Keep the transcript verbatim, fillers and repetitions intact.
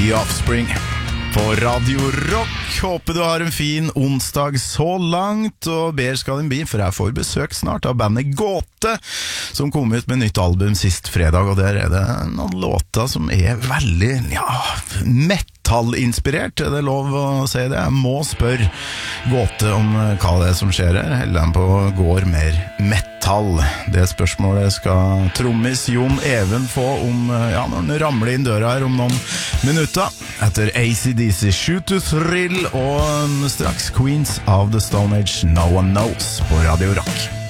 The Offspring på Radio Rock. Håper du har en fin onsdag så langt, og ber skal den bli, for jeg får besøk snart av bandet Gåte, som kom ut med nytt album sist fredag, og der er det noen låter som er veldig, ja, metal-inspirert. Er det lov å si det? Jeg må spørre Gåte om hva det er som skjer her. Heller han på går mer metal? Det spørsmålet skal trommis Jon Even få om, ja, når han ramler inn døra her om noen minutter, etter A C D C Shoot to Thrill, og straks Queens of the Stone Age, No One Knows på Radio Rock.